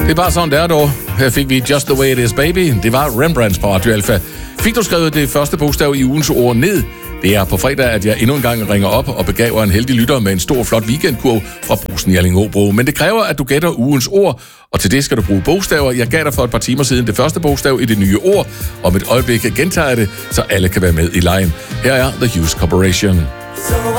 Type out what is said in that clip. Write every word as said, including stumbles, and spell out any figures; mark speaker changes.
Speaker 1: Det er bare sådan, der dog. Her fik vi Just the Way It Is, Baby. Det var Rembrandts på Radio Alpha. Fik du skrevet det første bogstav i ugens ord ned? Det er på fredag, at jeg endnu en gang ringer op og begaver en heldig lytter med en stor, flot weekendkurv fra Brugsen i Allingåbro. Men det kræver, at du gætter ugens ord, og til det skal du bruge bogstaver. Jeg gav dig for et par timer siden det første bogstav i det nye ord. Om et øjeblik gentager jeg det, så alle kan være med i lejen. Her er The Hughes Corporation.